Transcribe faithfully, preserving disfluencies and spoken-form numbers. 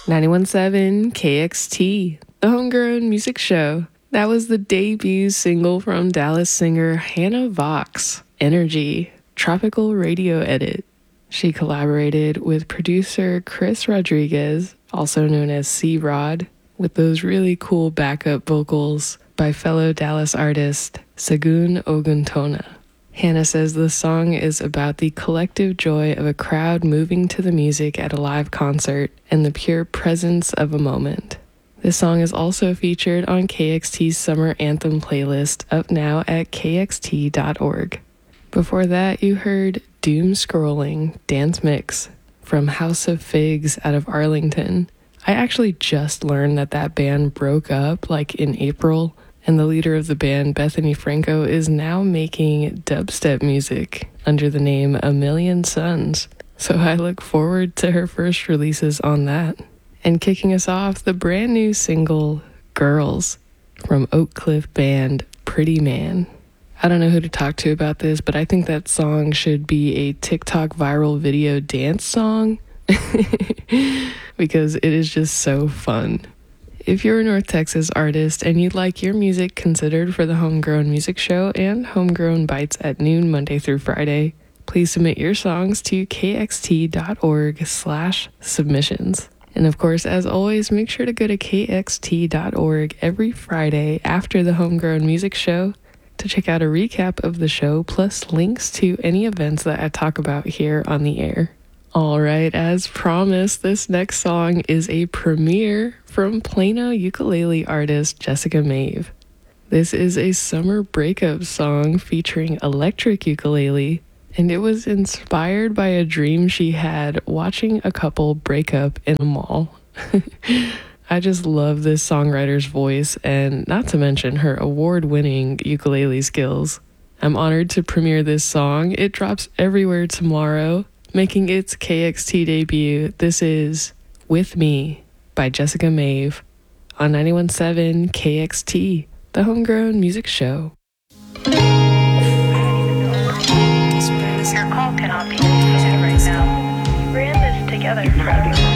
ninety-one point seven K X T, the Homegrown Music Show. That was the debut single from Dallas singer Hannah Vox, Energy, Tropical Radio Edit. She collaborated with producer Chris Rodriguez, also known as C-Rod, with those really cool backup vocals by fellow Dallas artist Segun Oguntona. Hannah says the song is about the collective joy of a crowd moving to the music at a live concert and the pure presence of a moment. This song is also featured on K X T's Summer Anthem playlist, up now at k x t dot org. Before that, you heard Doom Scrolling Dance Mix from House of Figs out of Arlington. I actually just learned that that band broke up like in April, and the leader of the band, Bethany Franco, is now making dubstep music under the name A Million Suns. So I look forward to her first releases on that. And kicking us off, the brand new single, Girls, from Oak Cliff band Pretty Man. I don't know who to talk to about this, but I think that song should be a TikTok viral video dance song because it is just so fun. If you're a North Texas artist and you'd like your music considered for the Homegrown Music Show and Homegrown Bites at noon Monday through Friday, please submit your songs to k x t dot org slash submissions. And of course, as always, make sure to go to k x t dot org every Friday after the Homegrown Music Show to check out a recap of the show, plus links to any events that I talk about here on the air. All right, as promised, this next song is a premiere from Plano ukulele artist Jessica Maeve. This is a summer breakup song featuring electric ukulele, and it was inspired by a dream she had watching a couple break up in a mall. I just love this songwriter's voice, and not to mention her award-winning ukulele skills. I'm honored to premiere this song. It drops everywhere tomorrow, making its K X T debut. This is With Me by Jessica Maeve on ninety-one point seven K X T, the Homegrown Music Show. Your call cannot be answered right now. We ran this together for